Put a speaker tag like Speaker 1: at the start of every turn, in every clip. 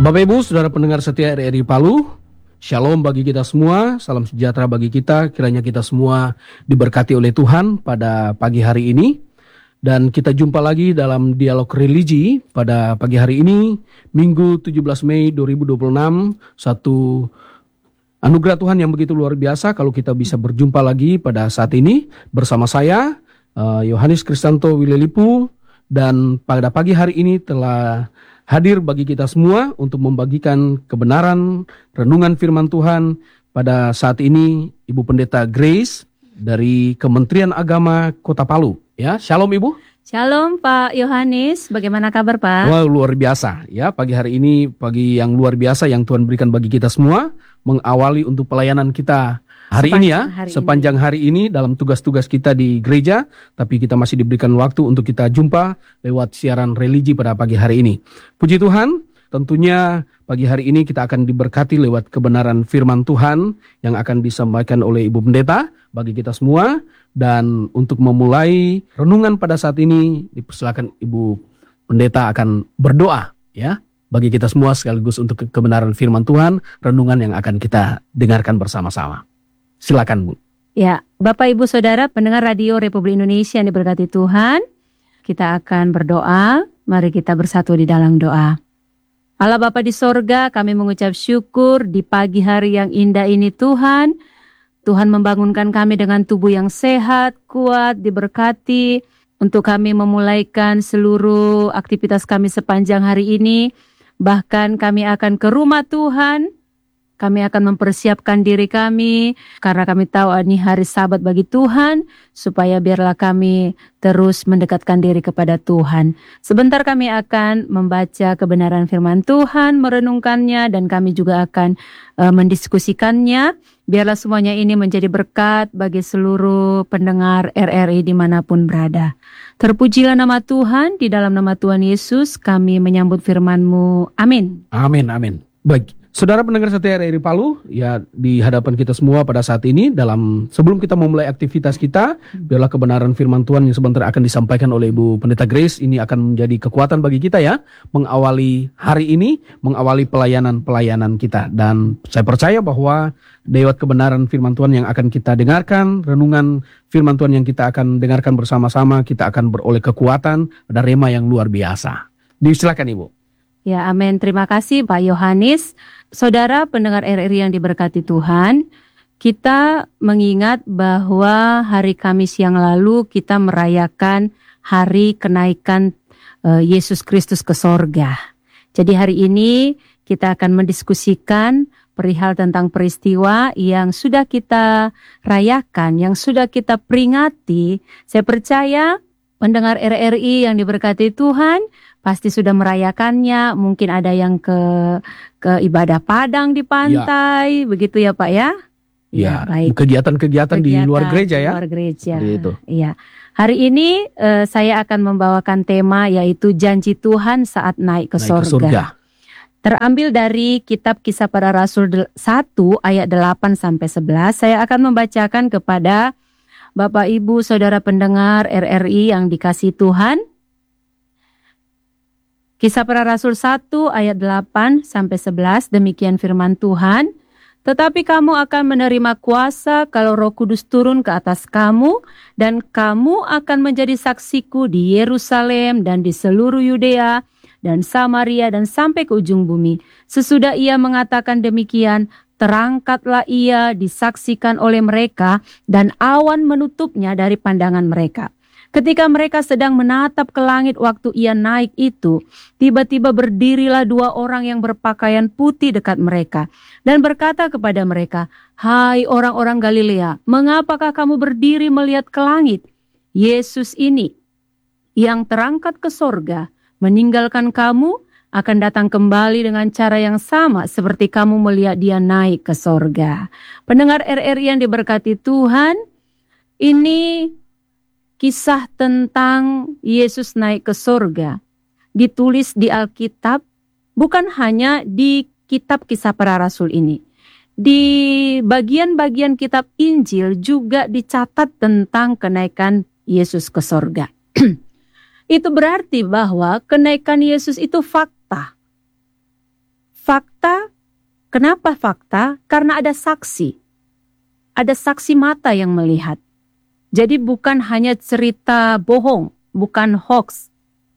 Speaker 1: Bapak Ibu, saudara pendengar setia RRI Palu, Shalom bagi kita semua, salam sejahtera bagi kita, kiranya kita semua diberkati oleh Tuhan pada pagi hari ini. Dan kita jumpa lagi dalam dialog religi pada pagi hari ini, Minggu 17 Mei 2026, satu anugerah Tuhan yang begitu luar biasa kalau kita bisa berjumpa lagi pada saat ini bersama saya, Yohanes Kristanto Wilelipu, dan pada pagi hari ini telah hadir bagi kita semua untuk membagikan kebenaran renungan firman Tuhan. Pada saat ini Ibu Pendeta Grace dari Kementerian Agama Kota Palu. Ya, shalom Ibu.
Speaker 2: Shalom Pak Yohanes, bagaimana kabar Pak?
Speaker 1: Wah, luar biasa ya, pagi hari ini pagi yang luar biasa yang Tuhan berikan bagi kita semua, mengawali untuk pelayanan kita sepanjang hari ini dalam tugas-tugas kita di gereja, tapi kita masih diberikan waktu untuk kita jumpa lewat siaran religi pada pagi hari ini. Puji Tuhan, tentunya pagi hari ini kita akan diberkati lewat kebenaran firman Tuhan yang akan disampaikan oleh Ibu Pendeta bagi kita semua. Dan untuk memulai renungan pada saat ini, dipersilakan Ibu Pendeta akan berdoa ya bagi kita semua sekaligus untuk kebenaran firman Tuhan, renungan yang akan kita dengarkan bersama-sama. Silakan Bu.
Speaker 2: Ya, Bapak Ibu Saudara pendengar Radio Republik Indonesia yang diberkati Tuhan, kita akan berdoa. Mari kita bersatu di dalam doa. Allah Bapa di sorga, kami mengucap syukur di pagi hari yang indah ini Tuhan. Tuhan membangunkan kami dengan tubuh yang sehat, kuat, diberkati untuk kami memulaikan seluruh aktivitas kami sepanjang hari ini. Bahkan kami akan ke rumah Tuhan, kami akan mempersiapkan diri kami karena kami tahu ini hari Sabat bagi Tuhan, supaya biarlah kami terus mendekatkan diri kepada Tuhan. Sebentar kami akan membaca kebenaran firman Tuhan, merenungkannya, dan kami juga akan mendiskusikannya. Biarlah semuanya ini menjadi berkat bagi seluruh pendengar RRI dimanapun berada. Terpujilah nama Tuhan, di dalam nama Tuhan Yesus kami menyambut firman-Mu. Amin.
Speaker 1: Amin, amin. Baik. Saudara pendengar setia RRI Palu, ya di hadapan kita semua pada saat ini, sebelum kita memulai aktivitas kita, biarlah kebenaran firman Tuhan yang sebentar akan disampaikan oleh Ibu Pendeta Grace, ini akan menjadi kekuatan bagi kita ya, mengawali hari ini, mengawali pelayanan kita. Dan saya percaya bahwa lewat kebenaran firman Tuhan yang akan kita dengarkan, renungan firman Tuhan yang kita akan dengarkan bersama-sama, kita akan beroleh kekuatan, ada rema yang luar biasa. Disilakan Ibu.
Speaker 2: Ya, amin. Terima kasih Pak Yohanes. Saudara pendengar RRI yang diberkati Tuhan, kita mengingat bahwa hari Kamis yang lalu kita merayakan hari kenaikan Yesus Kristus ke sorga. Jadi hari ini kita akan mendiskusikan perihal tentang peristiwa yang sudah kita rayakan, yang sudah kita peringati. Saya percaya pendengar RRI yang diberkati Tuhan pasti sudah merayakannya. Mungkin ada yang ke ibadah padang di pantai, begitu ya Pak ya?
Speaker 1: Ya, baik. Kegiatan-kegiatan di luar gereja ya?
Speaker 2: Luar gereja.
Speaker 1: Itu.
Speaker 2: Iya. Hari ini saya akan membawakan tema yaitu janji Tuhan saat naik ke sorga. Terambil dari kitab Kisah Para Rasul 1 ayat 8 sampai 11. Saya akan membacakan kepada Bapak Ibu Saudara pendengar RRI yang dikasihi Tuhan. Kisah Para Rasul 1 ayat 8 sampai 11, demikian firman Tuhan. Tetapi kamu akan menerima kuasa kalau Roh Kudus turun ke atas kamu, dan kamu akan menjadi saksiku di Yerusalem dan di seluruh Yudea dan Samaria dan sampai ke ujung bumi. Sesudah ia mengatakan demikian, terangkatlah ia disaksikan oleh mereka, dan awan menutupnya dari pandangan mereka. Ketika mereka sedang menatap ke langit waktu ia naik itu, tiba-tiba berdirilah dua orang yang berpakaian putih dekat mereka dan berkata kepada mereka, "Hai orang-orang Galilea, mengapakah kamu berdiri melihat ke langit? Yesus ini yang terangkat ke sorga meninggalkan kamu akan datang kembali dengan cara yang sama seperti kamu melihat dia naik ke sorga." Pendengar RRI yang diberkati Tuhan, ini kisah tentang Yesus naik ke sorga ditulis di Alkitab, bukan hanya di kitab Kisah Para Rasul ini. Di bagian-bagian kitab Injil juga dicatat tentang kenaikan Yesus ke sorga. Itu berarti bahwa kenaikan Yesus itu fakta. Kenapa fakta? Karena ada saksi. Ada saksi mata yang melihat. Jadi bukan hanya cerita bohong, bukan hoax.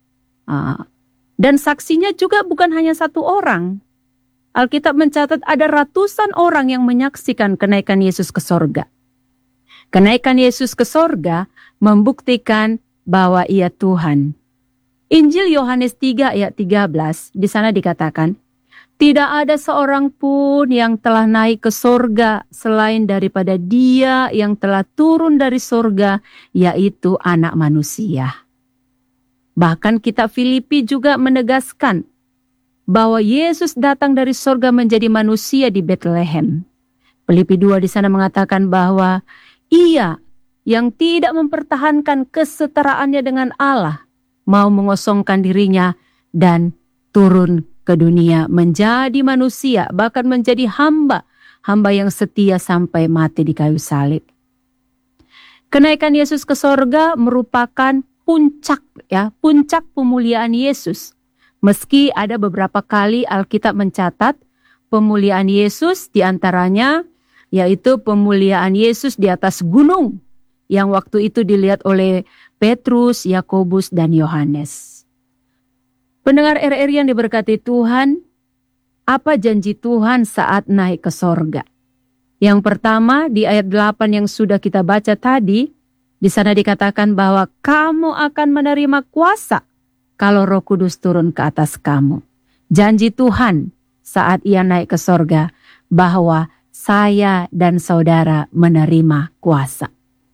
Speaker 2: Dan saksinya juga bukan hanya satu orang. Alkitab mencatat ada ratusan orang yang menyaksikan kenaikan Yesus ke sorga. Kenaikan Yesus ke sorga membuktikan bahwa Ia Tuhan. Injil Yohanes 3 ayat 13, di sana dikatakan, tidak ada seorang pun yang telah naik ke sorga selain daripada Dia yang telah turun dari sorga, yaitu Anak Manusia. Bahkan kitab Filipi juga menegaskan bahwa Yesus datang dari sorga menjadi manusia di Bethlehem. Filipi 2 di sana mengatakan bahwa Ia yang tidak mempertahankan kesetaraannya dengan Allah mau mengosongkan dirinya dan turun ke dunia menjadi manusia, bahkan menjadi hamba yang setia sampai mati di kayu salib. Kenaikan Yesus ke sorga merupakan puncak pemuliaan Yesus. Meski ada beberapa kali Alkitab mencatat pemuliaan Yesus, diantaranya yaitu pemuliaan Yesus di atas gunung yang waktu itu dilihat oleh Petrus, Yakobus, dan Yohanes. Pendengar RRI yang diberkati Tuhan, apa janji Tuhan saat naik ke sorga? Yang pertama di ayat 8 yang sudah kita baca tadi, di sana dikatakan bahwa kamu akan menerima kuasa kalau Roh Kudus turun ke atas kamu. Janji Tuhan saat Ia naik ke sorga bahwa saya dan saudara menerima kuasa.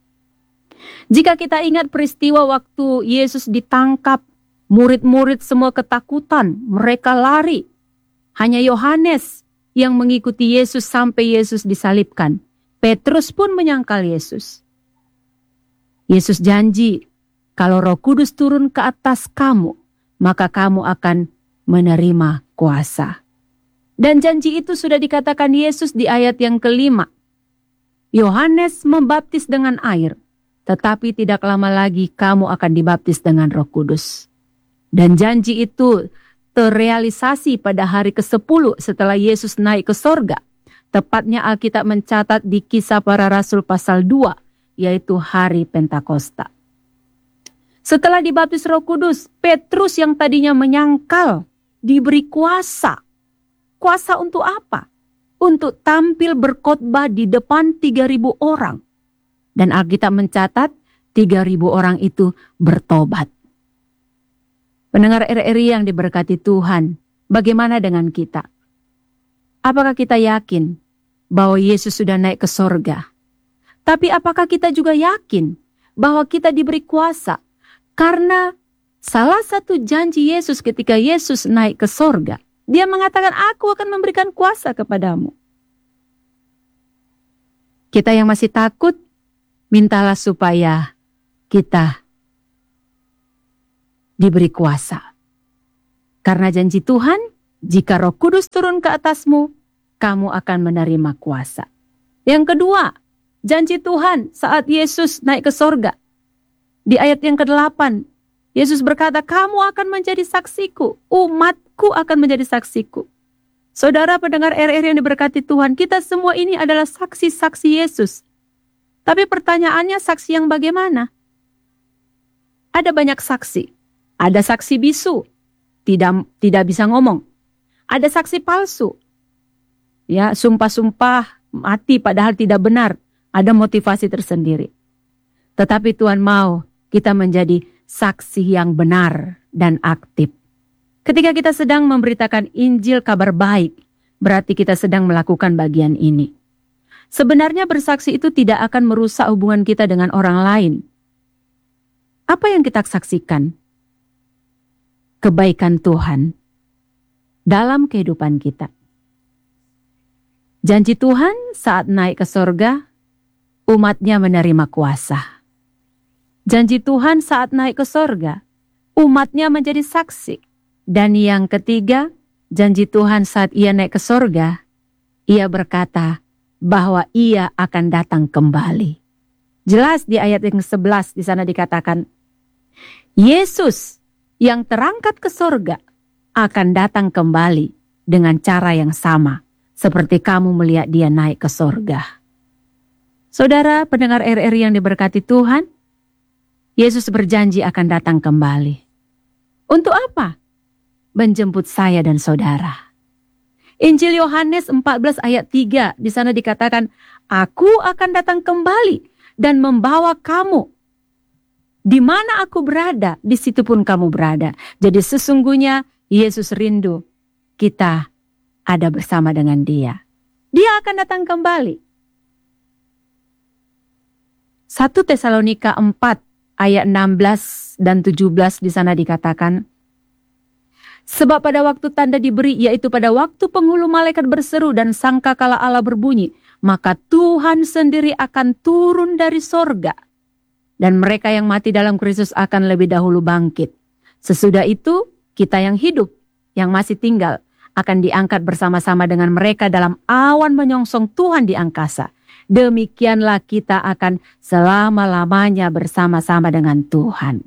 Speaker 2: Jika kita ingat peristiwa waktu Yesus ditangkap, murid-murid semua ketakutan, mereka lari. Hanya Yohanes yang mengikuti Yesus sampai Yesus disalibkan. Petrus pun menyangkal Yesus. Yesus janji, kalau Roh Kudus turun ke atas kamu, maka kamu akan menerima kuasa. Dan janji itu sudah dikatakan Yesus di ayat yang ke-5. Yohanes membaptis dengan air, tetapi tidak lama lagi kamu akan dibaptis dengan Roh Kudus. Dan janji itu terrealisasi pada hari ke-10 setelah Yesus naik ke sorga. Tepatnya Alkitab mencatat di Kisah Para Rasul pasal 2, yaitu hari Pentakosta. Setelah dibaptis Roh Kudus, Petrus yang tadinya menyangkal diberi kuasa. Kuasa untuk apa? Untuk tampil berkhotbah di depan 3.000 orang. Dan Alkitab mencatat 3.000 orang itu bertobat. Pendengar RRI yang diberkati Tuhan, bagaimana dengan kita? Apakah kita yakin bahwa Yesus sudah naik ke sorga? Tapi apakah kita juga yakin bahwa kita diberi kuasa? Karena salah satu janji Yesus ketika Yesus naik ke sorga, Dia mengatakan, aku akan memberikan kuasa kepadamu. Kita yang masih takut, mintalah supaya kita diberi kuasa. Karena janji Tuhan, jika Roh Kudus turun ke atasmu, kamu akan menerima kuasa. Yang kedua, janji Tuhan saat Yesus naik ke sorga. Di ayat yang ke-8, Yesus berkata, kamu akan menjadi saksiku, umatku akan menjadi saksiku. Saudara pendengar RRI yang diberkati Tuhan, kita semua ini adalah saksi-saksi Yesus. Tapi pertanyaannya, saksi yang bagaimana? Ada banyak saksi. Ada saksi bisu, tidak bisa ngomong. Ada saksi palsu, ya sumpah-sumpah mati padahal tidak benar. Ada motivasi tersendiri. Tetapi Tuhan mau kita menjadi saksi yang benar dan aktif. Ketika kita sedang memberitakan Injil kabar baik, berarti kita sedang melakukan bagian ini. Sebenarnya bersaksi itu tidak akan merusak hubungan kita dengan orang lain. Apa yang kita saksikan? Kebaikan Tuhan dalam kehidupan kita. Janji Tuhan saat naik ke sorga, umatnya menerima kuasa. Janji Tuhan saat naik ke sorga, umatnya menjadi saksi. Dan yang ketiga, janji Tuhan saat Ia naik ke sorga, Ia berkata bahwa Ia akan datang kembali. Jelas di ayat yang 11 di sana dikatakan, Yesus yang terangkat ke sorga akan datang kembali dengan cara yang sama seperti kamu melihat dia naik ke sorga. Saudara pendengar RRI yang diberkati Tuhan, Yesus berjanji akan datang kembali. Untuk apa? Menjemput saya dan saudara. Injil Yohanes 14 ayat 3, di sana dikatakan, Aku akan datang kembali dan membawa kamu. Di mana aku berada, di situ pun kamu berada. Jadi sesungguhnya Yesus rindu kita ada bersama dengan dia. Dia akan datang kembali. 1 Tesalonika 4 ayat 16 dan 17 di sana dikatakan, sebab pada waktu tanda diberi, yaitu pada waktu penghulu malaikat berseru dan sangkakala Allah berbunyi, maka Tuhan sendiri akan turun dari sorga. Dan mereka yang mati dalam Kristus akan lebih dahulu bangkit. Sesudah itu, kita yang hidup, yang masih tinggal, akan diangkat bersama-sama dengan mereka dalam awan menyongsong Tuhan di angkasa. Demikianlah kita akan selama-lamanya bersama-sama dengan Tuhan.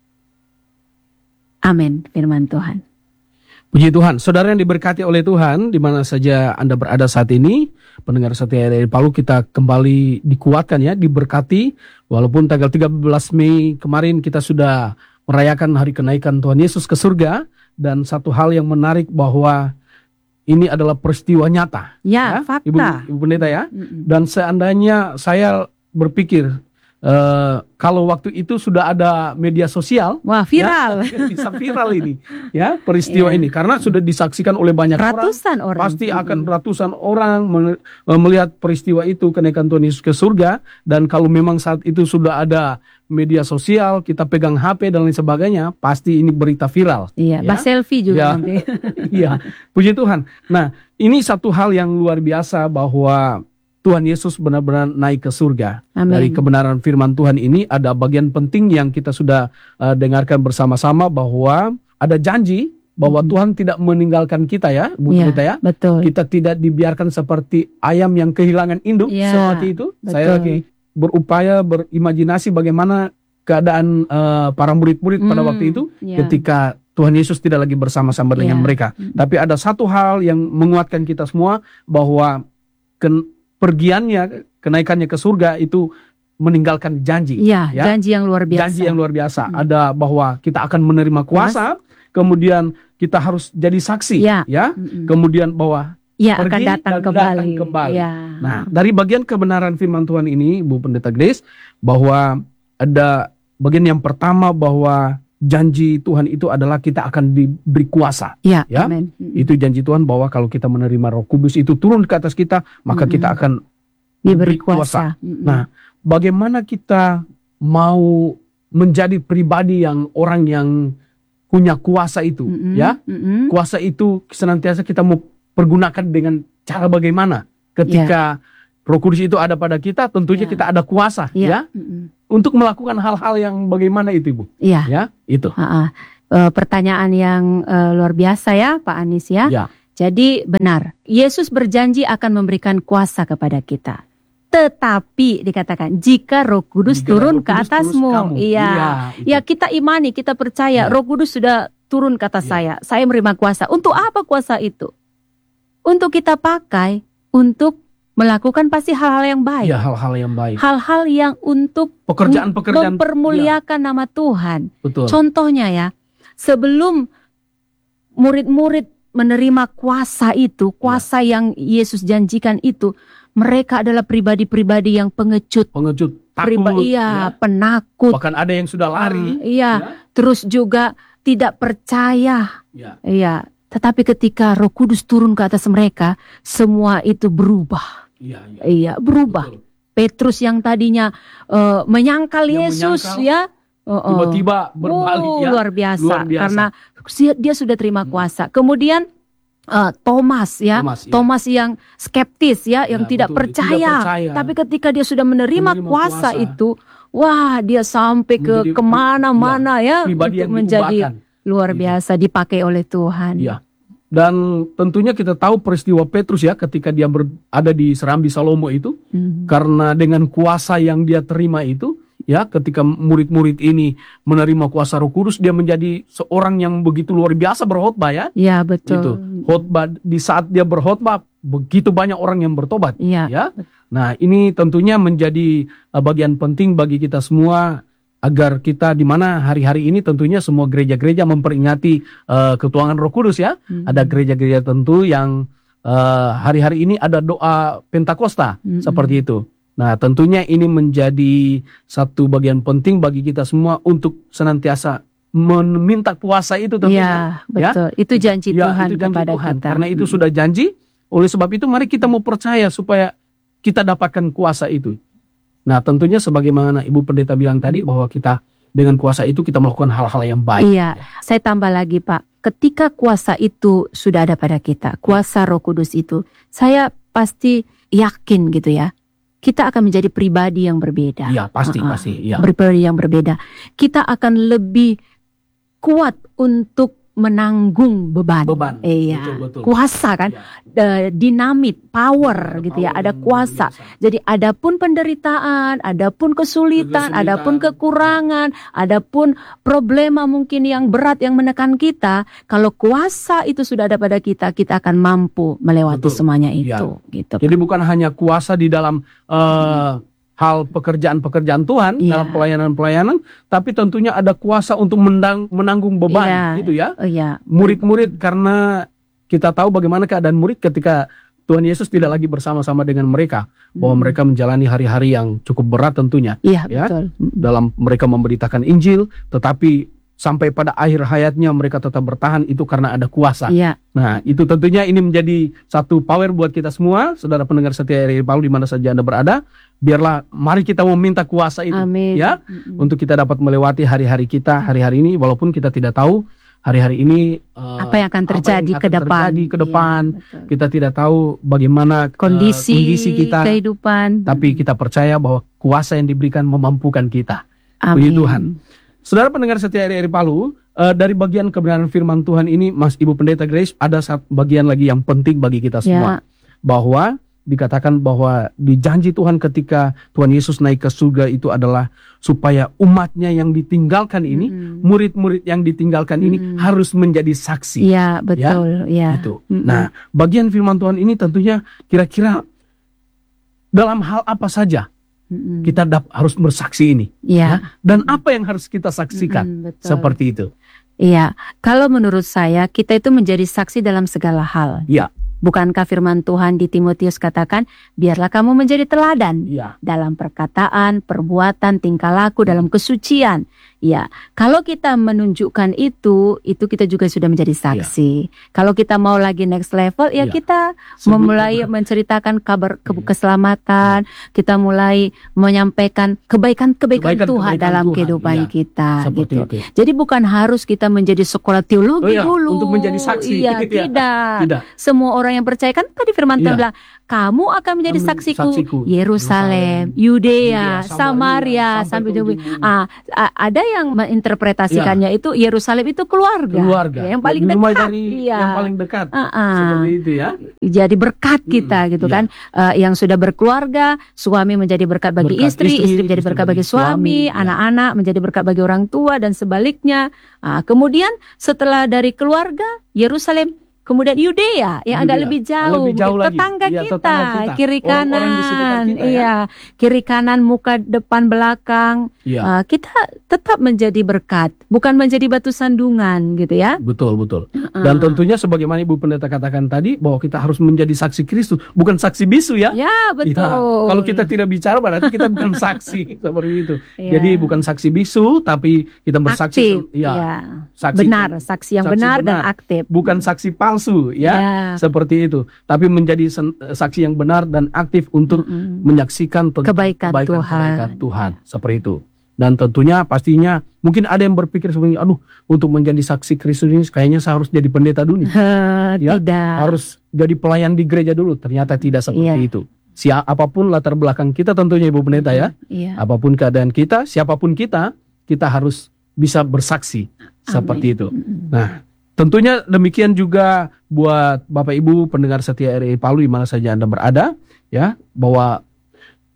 Speaker 2: Amin, firman Tuhan.
Speaker 1: Puji Tuhan, saudara yang diberkati oleh Tuhan, di mana saja Anda berada saat ini, pendengar setia dari Palu, kita kembali dikuatkan ya, diberkati. Walaupun tanggal 13 Mei kemarin kita sudah merayakan hari kenaikan Tuhan Yesus ke surga, dan satu hal yang menarik bahwa ini adalah peristiwa nyata.
Speaker 2: Ya, fakta.
Speaker 1: Ibu Pendeta ya. Dan seandainya saya berpikir, kalau waktu itu sudah ada media sosial,
Speaker 2: wah, viral,
Speaker 1: ya, bisa viral ini, ya peristiwa ini, karena sudah disaksikan oleh banyak
Speaker 2: ratusan orang.
Speaker 1: Pasti akan ratusan orang melihat peristiwa itu, kenaikan Tuhan Yesus ke surga. Dan kalau memang saat itu sudah ada media sosial, kita pegang HP dan lain sebagainya, pasti ini berita viral.
Speaker 2: Iya,
Speaker 1: ya?
Speaker 2: selfie juga nanti.
Speaker 1: Iya, puji Tuhan. Nah, ini satu hal yang luar biasa bahwa Tuhan Yesus benar-benar naik ke surga.
Speaker 2: Amen.
Speaker 1: Dari kebenaran firman Tuhan ini ada bagian penting yang kita sudah dengarkan bersama-sama, bahwa ada janji bahwa Tuhan tidak meninggalkan kita ya, Bu Pendeta ya.
Speaker 2: Betul.
Speaker 1: Kita tidak dibiarkan seperti ayam yang kehilangan induk seperti itu.
Speaker 2: Betul.
Speaker 1: Saya lagi berupaya berimajinasi bagaimana keadaan para murid-murid pada waktu itu ketika Tuhan Yesus tidak lagi bersama-sama dengan mereka. Tapi ada satu hal yang menguatkan kita semua, bahwa pergiannya, kenaikannya ke surga itu meninggalkan janji.
Speaker 2: Ya, janji yang luar biasa.
Speaker 1: Janji yang luar biasa. Ada bahwa kita akan menerima kuasa, kemudian kita harus jadi saksi, ya. Kemudian bahwa
Speaker 2: akan datang kembali. Ya.
Speaker 1: Nah, dari bagian kebenaran firman Tuhan ini, Bu Pendeta Grace, bahwa ada bagian yang pertama bahwa janji Tuhan itu adalah kita akan diberi kuasa. Ya,
Speaker 2: amen.
Speaker 1: Itu janji Tuhan bahwa kalau kita menerima Roh Kudus itu turun ke atas kita, maka kita akan
Speaker 2: diberi kuasa.
Speaker 1: Nah, bagaimana kita mau menjadi pribadi yang orang yang punya kuasa itu, ya? Kuasa itu senantiasa kita mau pergunakan dengan cara bagaimana? Ketika Roh Kudus itu ada pada kita, tentunya kita ada kuasa, ya? Untuk melakukan hal-hal yang bagaimana itu, Ibu?
Speaker 2: Iya.
Speaker 1: Ya, itu.
Speaker 2: Pertanyaan yang luar biasa ya, Pak Anis ya. Jadi benar, Yesus berjanji akan memberikan kuasa kepada kita. Tetapi dikatakan jika Roh Kudus turun ke atasmu, ya kita imani, kita percaya Roh Kudus sudah turun ke atas saya menerima kuasa. Untuk apa kuasa itu? Untuk kita pakai untuk melakukan pasti hal-hal yang baik.
Speaker 1: Ya, hal-hal yang baik.
Speaker 2: Hal-hal yang untuk
Speaker 1: pekerjaan-pekerjaan
Speaker 2: mempermuliakan nama Tuhan.
Speaker 1: Betul.
Speaker 2: Contohnya ya, sebelum murid-murid menerima kuasa itu, kuasa yang Yesus janjikan itu, mereka adalah pribadi-pribadi yang pengecut,
Speaker 1: takut,
Speaker 2: penakut.
Speaker 1: Bahkan ada yang sudah lari.
Speaker 2: Terus juga tidak percaya. Tetapi ketika Roh Kudus turun ke atas mereka, semua itu berubah. Berubah. Betul. Petrus yang tadinya menyangkal Yesus,
Speaker 1: tiba-tiba berbalik,
Speaker 2: luar biasa. Karena dia sudah terima kuasa. Kemudian Thomas yang skeptis yang tidak percaya. Tapi ketika dia sudah menerima kuasa itu, dia sampai ke kemana-mana untuk menjadi luar biasa, dipakai oleh Tuhan.
Speaker 1: Dan tentunya kita tahu peristiwa Petrus ketika dia ada di Serambi Salomo itu, karena dengan kuasa yang dia terima itu, ya, ketika murid-murid ini menerima kuasa Roh Kudus, dia menjadi seorang yang begitu luar biasa berkhotbah ya.
Speaker 2: Ya, betul.
Speaker 1: Itu khotbah, di saat dia berkhotbah begitu banyak orang yang bertobat ya. Nah, ini tentunya menjadi bagian penting bagi kita semua, agar kita di mana hari-hari ini tentunya semua gereja-gereja memperingati ketuhanan Roh Kudus ya. Ada gereja-gereja tentu yang hari-hari ini ada doa Pentakosta seperti itu. Nah, tentunya ini menjadi satu bagian penting bagi kita semua untuk senantiasa meminta kuasa itu tentunya.
Speaker 2: Ya, betul. Ya? Itu janji Tuhan itu janji kepada Tuhan.
Speaker 1: Kita. Karena itu sudah janji. Oleh sebab itu mari kita mau percaya supaya kita dapatkan kuasa itu. Nah, tentunya sebagaimana Ibu Pendeta bilang tadi, bahwa kita dengan kuasa itu kita melakukan hal-hal yang baik.
Speaker 2: Iya, saya tambah lagi Pak. Ketika kuasa itu sudah ada pada kita, kuasa Roh Kudus itu, saya pasti yakin gitu ya, kita akan menjadi pribadi yang berbeda.
Speaker 1: Iya, pasti. Ya.
Speaker 2: Pribadi yang berbeda. Kita akan lebih kuat untuk menanggung beban. Iya.
Speaker 1: Betul.
Speaker 2: Kuasa kan, dinamit, power gitu ya. Ada kuasa. Jadi adapun penderitaan, adapun kesulitan, adapun kekurangan, adapun problema mungkin yang berat yang menekan kita, kalau kuasa itu sudah ada pada kita, kita akan mampu melewati semuanya itu. Gitu.
Speaker 1: Jadi bukan hanya kuasa di dalam hal pekerjaan-pekerjaan Tuhan dalam pelayanan-pelayanan, tapi tentunya ada kuasa untuk menanggung beban gitu ya. Murid-murid, karena kita tahu bagaimana keadaan murid ketika Tuhan Yesus tidak lagi bersama-sama dengan mereka, bahwa mereka menjalani hari-hari yang cukup berat tentunya.
Speaker 2: Betul.
Speaker 1: Dalam mereka memberitakan Injil, tetapi sampai pada akhir hayatnya mereka tetap bertahan, itu karena ada kuasa. Nah, itu tentunya ini menjadi satu power buat kita semua, saudara pendengar setia RRI Palu di mana saja Anda berada. Biarlah mari kita meminta kuasa itu.
Speaker 2: Amin.
Speaker 1: Ya, untuk kita dapat melewati hari-hari kita, hari-hari ini, walaupun kita tidak tahu hari-hari ini
Speaker 2: apa yang akan terjadi ke depan.
Speaker 1: Kita tidak tahu bagaimana
Speaker 2: kondisi
Speaker 1: kita,
Speaker 2: kehidupan.
Speaker 1: Tapi kita percaya bahwa kuasa yang diberikan memampukan kita.
Speaker 2: Puji
Speaker 1: Tuhan. Saudara pendengar setia RRI Palu, dari bagian kebenaran firman Tuhan ini, Mas Ibu Pendeta Grace, ada satu bagian lagi yang penting bagi kita semua. Bahwa dikatakan bahwa di janji Tuhan ketika Tuhan Yesus naik ke surga itu adalah supaya umatnya yang ditinggalkan ini, murid-murid yang ditinggalkan ini harus menjadi saksi.
Speaker 2: Iya, betul.
Speaker 1: Gitu. Nah, bagian firman Tuhan ini tentunya kira-kira dalam hal apa saja kita harus bersaksi ini. Dan apa yang harus kita saksikan? Seperti itu.
Speaker 2: Iya, kalau menurut saya kita itu menjadi saksi dalam segala hal. Bukankah firman Tuhan di Timotius katakan, biarlah kamu menjadi teladan dalam perkataan, perbuatan, tingkah laku, dalam kesucian. Ya, kalau kita menunjukkan itu kita juga sudah menjadi saksi. Kalau kita mau lagi next level, kita memulai menceritakan kabar keselamatan, kita mulai menyampaikan kebaikan Tuhan dalam kehidupan kita. Gitu. Jadi bukan harus kita menjadi sekolah teologi dulu
Speaker 1: untuk menjadi saksi.
Speaker 2: Tidak. Semua orang yang percaya, kan tadi firman Tuhan bilang, kamu akan menjadi saksiku Yerusalem, Yudea, Samaria, sampai jauh. Ada yang menginterpretasikannya itu Yerusalem itu keluarga. Yang paling dekat.
Speaker 1: Yang paling dekat. Seperti itu ya.
Speaker 2: Jadi berkat kita gitu kan. Yang sudah berkeluarga, suami menjadi berkat bagi istri menjadi berkat bagi suami, anak-anak menjadi berkat bagi orang tua dan sebaliknya. Kemudian setelah dari keluarga, Yerusalem, kemudian Yudea yang agak lebih jauh tetangga kita, kiri kanan, kiri kanan, muka depan belakang, kita tetap menjadi berkat, bukan menjadi batu sandungan gitu ya.
Speaker 1: Betul. Dan tentunya sebagaimana Ibu Pendeta katakan tadi, bahwa kita harus menjadi saksi Kristus, bukan saksi bisu ya.
Speaker 2: Ya, betul.
Speaker 1: Kalau kita tidak bicara berarti kita bukan saksi seperti itu. Jadi bukan saksi bisu, tapi kita bersaksi
Speaker 2: saksi benar, saksi yang benar dan aktif.
Speaker 1: Bukan saksi palsu seperti itu, tapi menjadi saksi yang benar dan aktif untuk menyaksikan kebaikan Tuhan seperti itu. Dan tentunya pastinya mungkin ada yang berpikir sebenarnya, untuk menjadi saksi Kristus ini kayaknya saya harus jadi pendeta dulu nih.
Speaker 2: Tidak.
Speaker 1: Harus jadi pelayan di gereja dulu. Ternyata tidak seperti itu. Apapun latar belakang kita tentunya Ibu Pendeta apapun keadaan kita, siapapun kita harus bisa bersaksi. Seperti itu. Nah, tentunya demikian juga buat Bapak Ibu pendengar setia RRI Palu di mana saja Anda berada, bahwa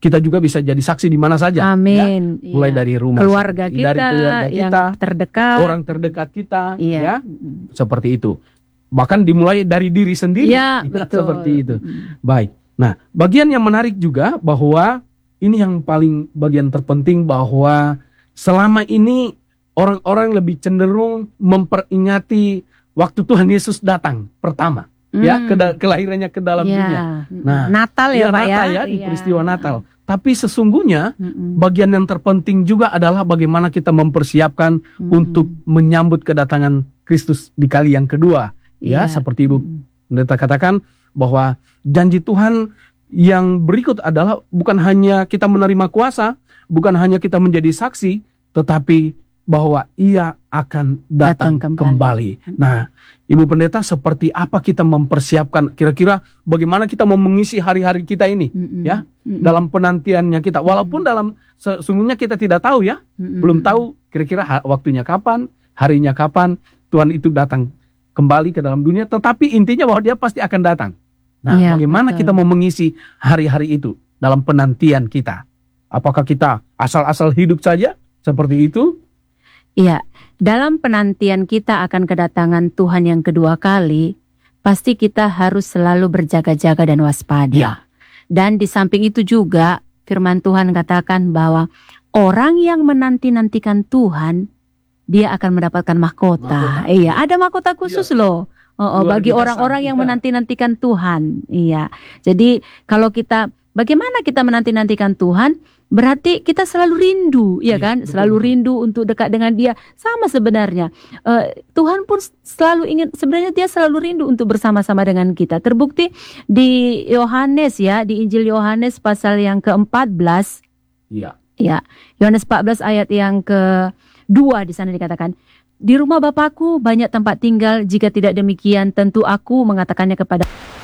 Speaker 1: kita juga bisa jadi saksi di mana saja.
Speaker 2: Amin.
Speaker 1: Ya? Mulai dari rumah,
Speaker 2: keluarga kita,
Speaker 1: dari keluarga
Speaker 2: yang
Speaker 1: kita,
Speaker 2: terdekat,
Speaker 1: orang terdekat kita,
Speaker 2: Iya.
Speaker 1: ya, seperti itu. Bahkan dimulai dari diri sendiri,
Speaker 2: Ya, betul.
Speaker 1: seperti itu. Baik. Nah, bagian yang menarik juga bahwa ini yang paling bagian terpenting, bahwa selama ini orang-orang lebih cenderung memperingati waktu Tuhan Yesus datang pertama, ya, kelahirannya ke dalam dunia.
Speaker 2: Nah, Natal ya, Pak
Speaker 1: Natal
Speaker 2: ya,
Speaker 1: di peristiwa Natal. Tapi sesungguhnya bagian yang terpenting juga adalah bagaimana kita mempersiapkan untuk menyambut kedatangan Kristus di kali yang kedua. Ya, seperti Ibu Pendeta katakan bahwa janji Tuhan yang berikut adalah bukan hanya kita menerima kuasa, bukan hanya kita menjadi saksi, tetapi bahwa Ia akan datang kembali. Nah, Ibu Pendeta, seperti apa kita mempersiapkan, kira-kira bagaimana kita mau mengisi hari-hari kita ini, ya, dalam penantiannya kita. Walaupun dalam sesungguhnya kita tidak tahu, ya, belum tahu kira-kira waktunya kapan, harinya kapan Tuhan itu datang kembali ke dalam dunia, tetapi intinya bahwa Dia pasti akan datang. Nah, bagaimana kita mau mengisi hari-hari itu dalam penantian kita? Apakah kita asal-asal hidup saja seperti itu?
Speaker 2: Iya, dalam penantian kita akan kedatangan Tuhan yang kedua kali, pasti kita harus selalu berjaga-jaga dan waspada.
Speaker 1: Ya.
Speaker 2: Dan di samping itu juga firman Tuhan katakan bahwa orang yang menanti-nantikan Tuhan, dia akan mendapatkan mahkota. Iya, ada mahkota khusus loh. Bagi orang-orang yang menanti-nantikan Tuhan. Iya. Jadi kalau bagaimana kita menanti-nantikan Tuhan? Berarti kita selalu rindu, ya kan? Selalu rindu untuk dekat dengan Dia. Sama sebenarnya. Tuhan pun selalu ingin, sebenarnya Dia selalu rindu untuk bersama-sama dengan kita. Terbukti di Yohanes, ya, di Injil Yohanes pasal yang ke-14.
Speaker 1: Iya.
Speaker 2: Ya, Yohanes 14 ayat yang ke-2 di sana dikatakan, di rumah Bapakku banyak tempat tinggal, jika tidak demikian tentu aku mengatakannya kepada